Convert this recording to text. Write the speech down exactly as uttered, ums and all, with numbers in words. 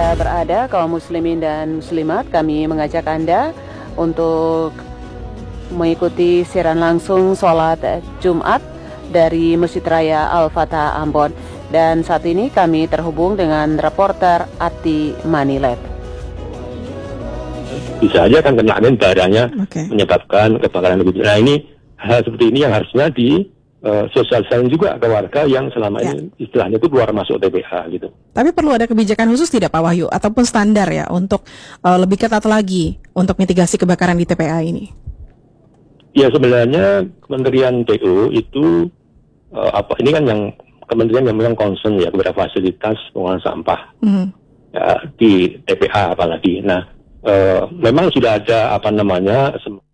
Anda berada, kaum muslimin dan muslimat, kami mengajak Anda untuk mengikuti siaran langsung sholat Jumat dari Masjid Raya Al-Fatah Ambon. Dan saat ini kami terhubung dengan reporter Ati Manilet. Bisa aja kan kena angin barangnya okay. menyebabkan kebakaran lebih. Nah ini hal seperti ini yang harusnya di uh, sosialisasikan juga ke warga yang selama ya. ini istilahnya itu keluar masuk T P A gitu. Tapi perlu ada kebijakan khusus tidak Pak Wahyu ataupun standar ya untuk uh, lebih ketat lagi untuk mitigasi kebakaran di T P A ini? Ya sebenarnya Kementerian P U itu uh, apa ini kan yang kementerian yang memang concern ya kepada fasilitas pengolahan sampah mm-hmm. ya, di T P A apalagi. Nah uh, memang sudah ada apa namanya